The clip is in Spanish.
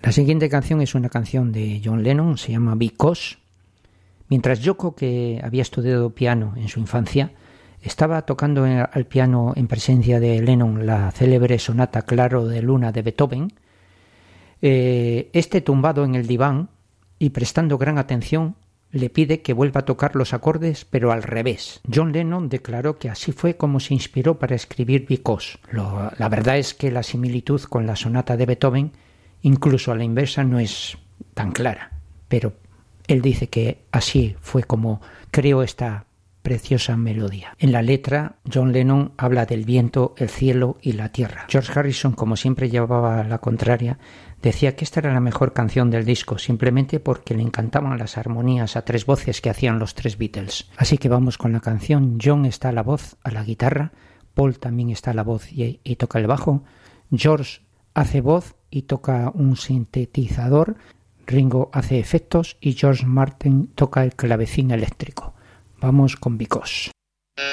La siguiente canción es una canción de John Lennon, se llama Because. Mientras Yoko, que había estudiado piano en su infancia, estaba tocando al piano en presencia de Lennon la célebre sonata Claro de Luna de Beethoven, este tumbado en el diván y prestando gran atención, le pide que vuelva a tocar los acordes, pero al revés. John Lennon declaró que así fue como se inspiró para escribir Because. La verdad es que la similitud con la sonata de Beethoven, incluso a la inversa, no es tan clara, pero él dice que así fue como creó esta preciosa melodía. En la letra, John Lennon habla del viento, el cielo y la tierra. George Harrison, como siempre llevaba la contraria, decía que esta era la mejor canción del disco, simplemente porque le encantaban las armonías a tres voces que hacían los tres Beatles. Así que vamos con la canción. John está a la voz, a la guitarra, Paul también está a la voz y toca el bajo, George hace voz y toca un sintetizador, Ringo hace efectos y George Martin toca el clavecín eléctrico. Vamos con Because.